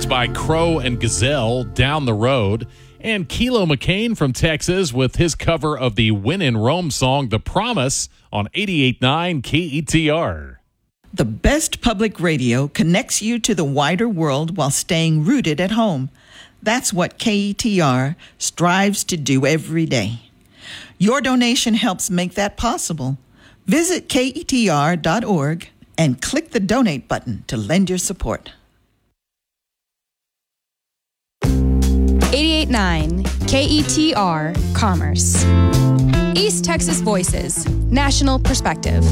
by Crow and Gazelle, Down the Road. And Kilo McCain from Texas with his cover of the When in Rome song, The Promise, on 88.9 KETR. The best public radio connects you to the wider world while staying rooted at home. That's what KETR strives to do every day. Your donation helps make that possible. Visit KETR.org and click the donate button to lend your support. 88.9 KETR Commerce. East Texas Voices, National Perspective.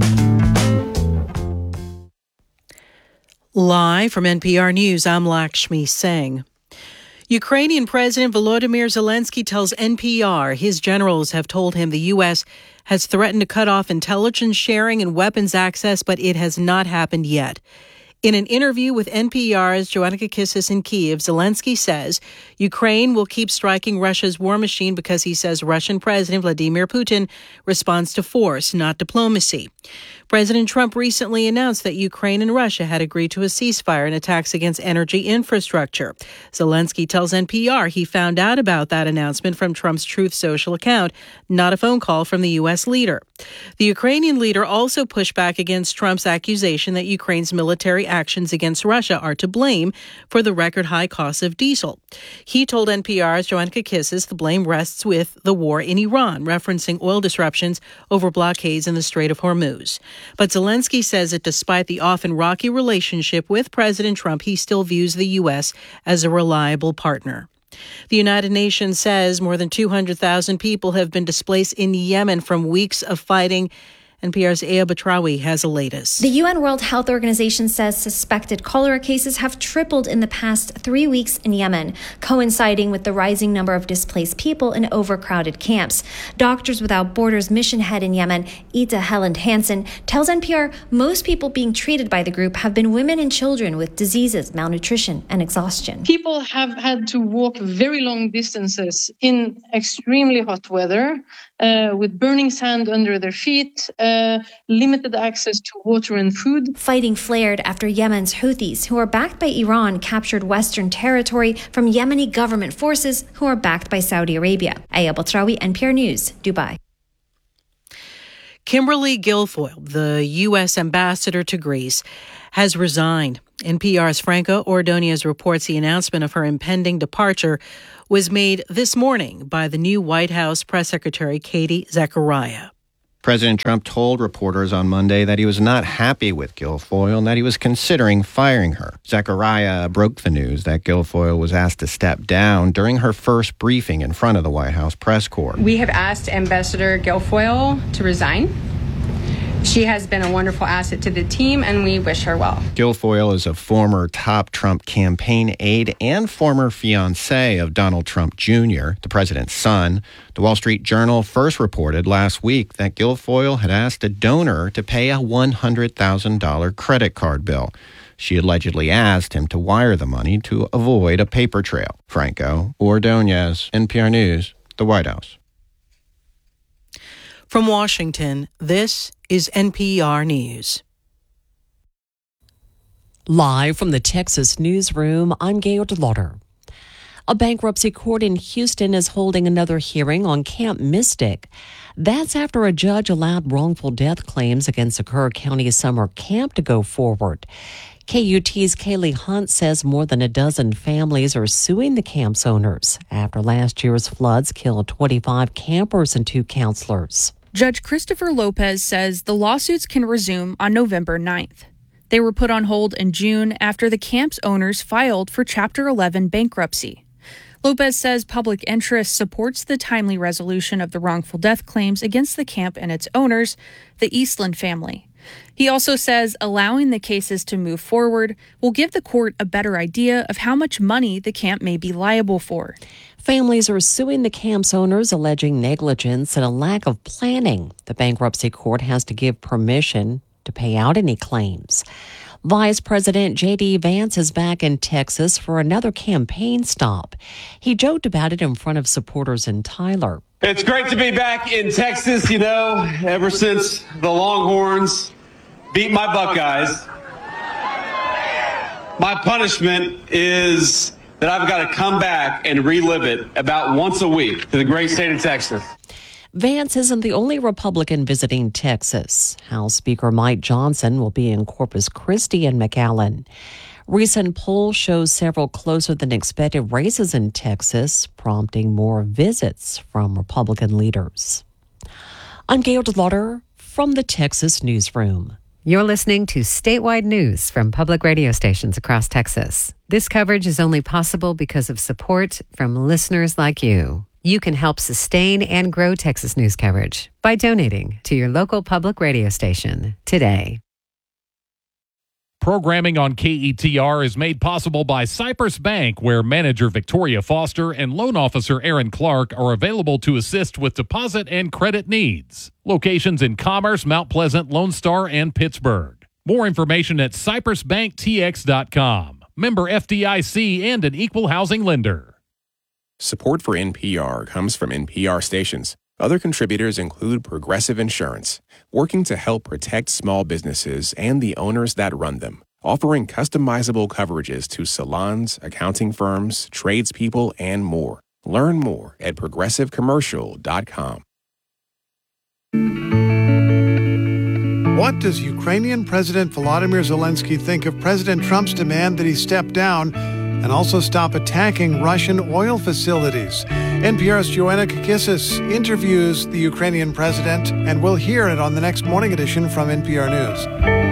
Live from NPR News, I'm Lakshmi Singh. Ukrainian President Volodymyr Zelensky tells NPR his generals have told him the U.S. has threatened to cut off intelligence sharing and weapons access, but it has not happened yet. In an interview with NPR's Joanna Kakissis in Kyiv, Zelensky says Ukraine will keep striking Russia's war machine because he says Russian President Vladimir Putin responds to force, not diplomacy. President Trump recently announced that Ukraine and Russia had agreed to a ceasefire in attacks against energy infrastructure. Zelensky tells NPR he found out about that announcement from Trump's Truth Social account, not a phone call from the U.S. leader. The Ukrainian leader also pushed back against Trump's accusation that Ukraine's military actions against Russia are to blame for the record-high costs of diesel. He told NPR's Joanna Kakissis the blame rests with the war in Iran, referencing oil disruptions over blockades in the Strait of Hormuz. But Zelensky says that despite the often rocky relationship with President Trump, he still views the U.S. as a reliable partner. The United Nations says more than 200,000 people have been displaced in Yemen from weeks of fighting. NPR's Aya Batrawi has the latest. The UN World Health Organization says suspected cholera cases have tripled in the past 3 weeks in Yemen, coinciding with the rising number of displaced people in overcrowded camps. Doctors Without Borders mission head in Yemen, Ita Helland Hansen, tells NPR most people being treated by the group have been women and children with diseases, malnutrition, and exhaustion. People have had to walk very long distances in extremely hot weather, with burning sand under their feet, limited access to water and food. Fighting flared after Yemen's Houthis, who are backed by Iran, captured Western territory from Yemeni government forces who are backed by Saudi Arabia. Aya Batrawi, NPR News, Dubai. Kimberly Guilfoyle, the U.S. ambassador to Greece, has resigned. NPR's Franco Ordonez reports the announcement of her impending departure was made this morning by the new White House press secretary, Katie Zachariah. President Trump told reporters on Monday that he was not happy with Guilfoyle and that he was considering firing her. Zachariah broke the news that Guilfoyle was asked to step down during her first briefing in front of the White House press corps. We have asked Ambassador Guilfoyle to resign. She has been a wonderful asset to the team, and we wish her well. Guilfoyle is a former top Trump campaign aide and former fiancé of Donald Trump Jr., the president's son. The Wall Street Journal first reported last week that Guilfoyle had asked a donor to pay a $100,000 credit card bill. She allegedly asked him to wire the money to avoid a paper trail. Franco Ordonez, NPR News, the White House. From Washington, this is NPR News. Live from the Texas newsroom, I'm Gail DeLauder. A bankruptcy court in Houston is holding another hearing on Camp Mystic. That's after a judge allowed wrongful death claims against a Kerr County summer camp to go forward. KUT's Kaylee Hunt says more than a dozen families are suing the camp's owners after last year's floods killed 25 campers and 2 counselors. Judge Christopher Lopez says the lawsuits can resume on November 9th. They were put on hold in June after the camp's owners filed for Chapter 11 bankruptcy. Lopez says public interest supports the timely resolution of the wrongful death claims against the camp and its owners, the Eastland family. He also says allowing the cases to move forward will give the court a better idea of how much money the camp may be liable for. Families are suing the camp's owners, alleging negligence and a lack of planning. The bankruptcy court has to give permission to pay out any claims. Vice President J.D. Vance is back in Texas for another campaign stop. He joked about it in front of supporters in Tyler. It's great to be back in Texas, ever since the Longhorns beat my Buckeyes. My punishment is that I've got to come back and relive it about once a week to the great state of Texas. Vance isn't the only Republican visiting Texas. House Speaker Mike Johnson will be in Corpus Christi and McAllen. Recent polls show several closer than expected races in Texas, prompting more visits from Republican leaders. I'm Gail DeLauder from the Texas Newsroom. You're listening to statewide news from public radio stations across Texas. This coverage is only possible because of support from listeners like you. You can help sustain and grow Texas news coverage by donating to your local public radio station today. Programming on KETR is made possible by Cypress Bank, where manager Victoria Foster and loan officer Aaron Clark are available to assist with deposit and credit needs. Locations in Commerce, Mount Pleasant, Lone Star, and Pittsburgh. More information at cypressbanktx.com. Member FDIC and an equal housing lender. Support for NPR comes from NPR stations. Other contributors include Progressive Insurance, working to help protect small businesses and the owners that run them, offering customizable coverages to salons, accounting firms, tradespeople, and more. Learn more at progressivecommercial.com. What does Ukrainian President Volodymyr Zelensky think of President Trump's demand that he step down and also stop attacking Russian oil facilities? NPR's Joanna Kakissis interviews the Ukrainian president, and we'll hear it on the next morning edition from NPR News.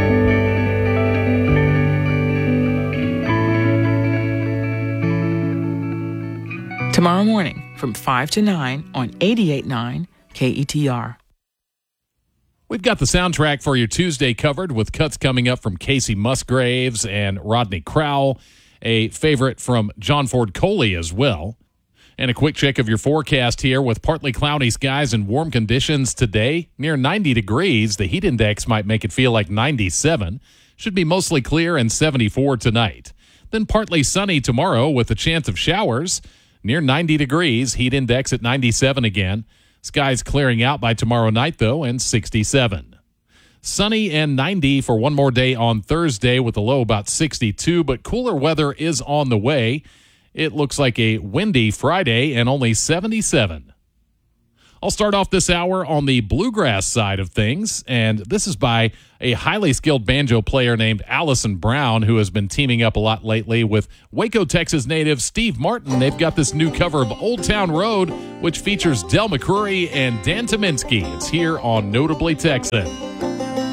Tomorrow morning from 5 to 9 on 88.9 KETR. We've got the soundtrack for your Tuesday covered with cuts coming up from Casey Musgraves and Rodney Crowell, a favorite from John Ford Coley as well. And a quick check of your forecast here with partly cloudy skies and warm conditions today, near 90 degrees. The heat index might make it feel like 97. Should be mostly clear and 74 tonight. Then partly sunny tomorrow with a chance of showers, near 90 degrees, heat index at 97 again. Skies clearing out by tomorrow night, though, and 67. Sunny and 90 for one more day on Thursday with a low about 62, but cooler weather is on the way. It looks like a windy Friday and only 77. I'll start off this hour on the bluegrass side of things, and this is by a highly skilled banjo player named Allison Brown, who has been teaming up a lot lately with Waco, Texas native Steve Martin. They've got this new cover of Old Town Road, which features Del McCrory and Dan Tominski. It's here on Notably Texan.